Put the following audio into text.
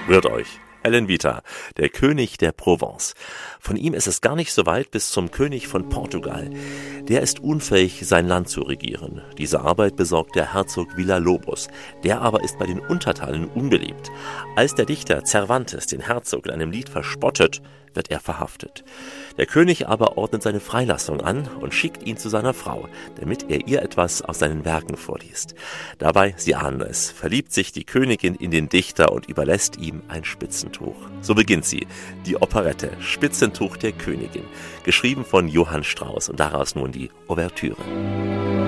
Rührt euch. Alan Vita, der König der Provence. Von ihm ist es gar nicht so weit bis zum König von Portugal. Der ist unfähig, sein Land zu regieren. Diese Arbeit besorgt der Herzog Villa-Lobos. Der aber ist bei den Untertanen unbeliebt. Als der Dichter Cervantes den Herzog in einem Lied verspottet, wird er verhaftet. Der König aber ordnet seine Freilassung an und schickt ihn zu seiner Frau, damit er ihr etwas aus seinen Werken vorliest. Dabei, Sie ahnen es, verliebt sich die Königin in den Dichter und überlässt ihm ein Spitzentuch. So beginnt sie, die Operette Spitzentuch der Königin, geschrieben von Johann Strauss und daraus nun die Ouvertüre.